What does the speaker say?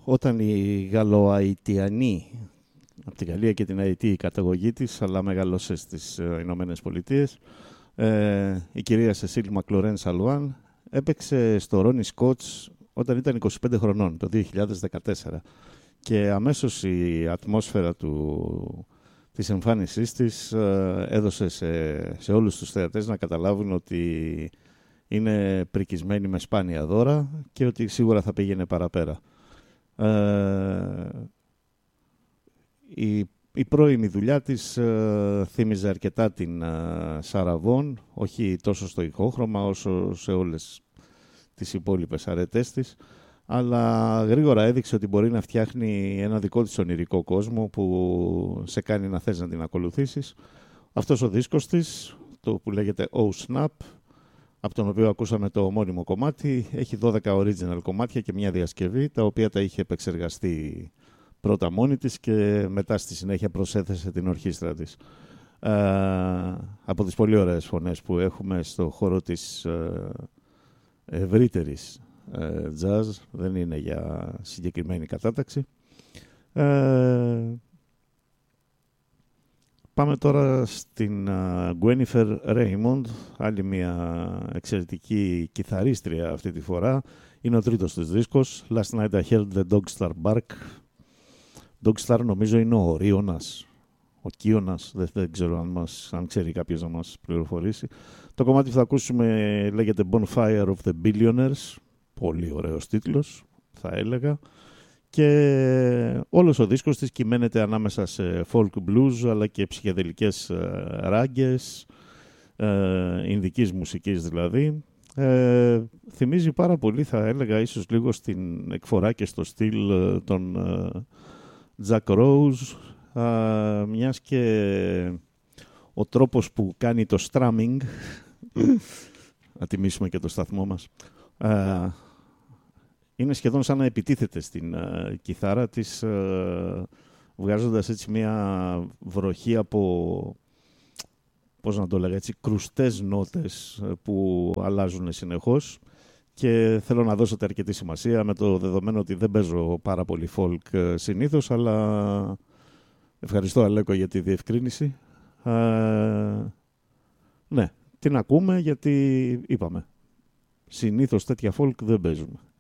όταν η Γαλλοαϊτιανή, από την Γαλλία και την Αϊτή η καταγωγή της, αλλά μεγαλώσε στις Ηνωμένες Πολιτείες, η κυρία Σεσίλ Μακλορέν Σαλουάν έπαιξε στο Ρόνι Σκότς όταν ήταν 25 χρονών, το 2014. Και αμέσως η ατμόσφαιρα της εμφάνισής της έδωσε σε όλους τους θεατές να καταλάβουν ότι είναι πρικισμένη με σπάνια δώρα και ότι σίγουρα θα πήγαινε παραπέρα. Η πρώιμη δουλειά της θύμιζε αρκετά την Σάρα Βον, όχι τόσο στο ηχόχρωμα όσο σε όλες τις υπόλοιπες αρετές της, αλλά γρήγορα έδειξε ότι μπορεί να φτιάχνει ένα δικό της ονειρικό κόσμο που σε κάνει να θες να την ακολουθήσεις. Αυτός ο δίσκος της, το που λέγεται Oh Snap, από τον οποίο ακούσαμε το ομώνυμο κομμάτι, έχει 12 original κομμάτια και μια διασκευή, τα οποία τα είχε επεξεργαστεί πρώτα μόνη της και μετά στη συνέχεια προσέθεσε την ορχήστρα της. Από τις πολύ ωραίες φωνές που έχουμε στο χώρο της ευρύτερης jazz, δεν είναι για συγκεκριμένη κατάταξη. Πάμε τώρα στην Γκουένιφερ Ρέιμοντ, άλλη μια εξαιρετική κιθαρίστρια αυτή τη φορά. Είναι ο τρίτος της δίσκος, Last Night I Heard the Dogstar Bark. Dogstar νομίζω είναι ο Ρίωνας, ο Κίωνας, δεν ξέρω αν ξέρει κάποιος να μας πληροφορήσει. Το κομμάτι που θα ακούσουμε λέγεται Bonfire of the Billionaires, πολύ ωραίος τίτλος θα έλεγα. Και όλος ο δίσκος της κυμαίνεται ανάμεσα σε folk blues αλλά και ψυχεδελικές ράγκες, ινδικής μουσικής δηλαδή. Θυμίζει πάρα πολύ, θα έλεγα, ίσως λίγο στην εκφορά και στο στυλ των Jack Rose, μιας και ο τρόπος που κάνει το strumming, να τιμήσουμε και το σταθμό μας, είναι σχεδόν σαν να επιτίθεται στην κιθάρα της, βγάζοντας έτσι μια βροχή από, πώς να το λέγα έτσι, κρουστές νότες που αλλάζουν συνεχώς. Και θέλω να δώσετε αρκετή σημασία με το δεδομένο ότι δεν παίζω πάρα πολύ folk συνήθως, αλλά ευχαριστώ Αλέκο για τη διευκρίνηση. Ναι, την ακούμε γιατί είπαμε. Συνήθως τέτοια folk δεν παίζουμε.